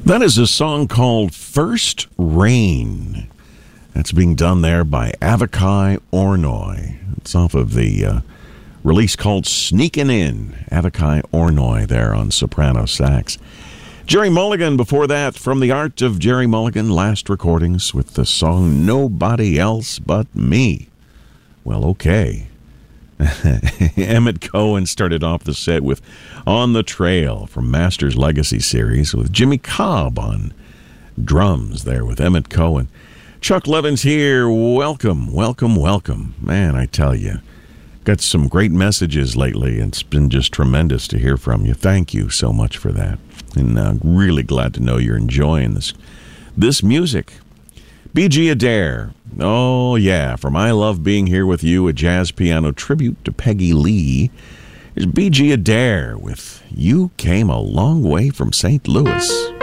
That is a song called First Rain. That's being done there by Avakai Ornoy. It's off of the release called Sneakin' In. Avakai Ornoy there on soprano sax. Jerry Mulligan before that, from the Art of Jerry Mulligan, last recordings with the song Nobody Else But Me. Well, okay. Emmett Cohen started off the set with On the Trail from Masters Legacy series with Jimmy Cobb on drums there with Emmett Cohen. Chuck Levin's here. Welcome, welcome, welcome. Man, I tell you, got some great messages lately, and it's been just tremendous to hear from you. Thank you so much for that. And really glad to know you're enjoying this music. B.G. Adair. Oh, yeah, from I Love Being Here With You, a jazz piano tribute to Peggy Lee. Here's B.G. Adair with You Came a Long Way from St. Louis.